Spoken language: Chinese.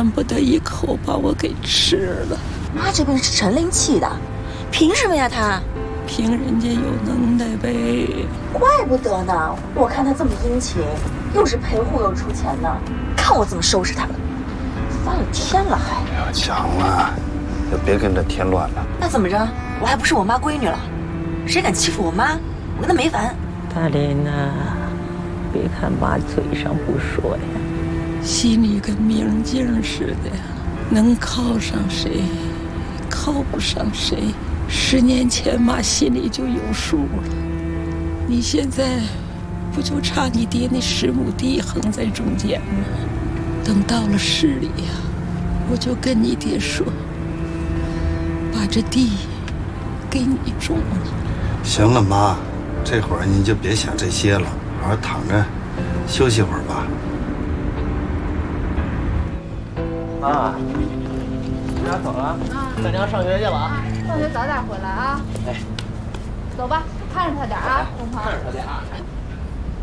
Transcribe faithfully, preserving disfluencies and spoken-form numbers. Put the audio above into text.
恨不得一口把我给吃了。 妈这病是陈琳气的，凭什么呀她？ 凭人家有能耐呗。 怪不得呢，我看他这么殷勤，又是陪护又出钱呢，看我怎么收拾他。翻了天了还！ 哎呀，强了，就别跟着添乱了。 那怎么着？我还不是我妈闺女了？谁敢欺负我妈，我跟他没完。 大林呐，别看妈嘴上不说呀，心里跟明镜似的，能靠上谁，靠不上谁。十年前妈心里就有数了。你现在不就差你爹那十亩地横在中间吗？等到了市里呀，我就跟你爹说，把这地给你种了。 行了，妈，这会儿你就别想这些了，好好躺着休息会儿吧。 妈，你俩走了？啊，大娘上学去了啊。 放学早点回来啊！ 哎， 走吧，看着他点啊，东鹏。 看着他点啊。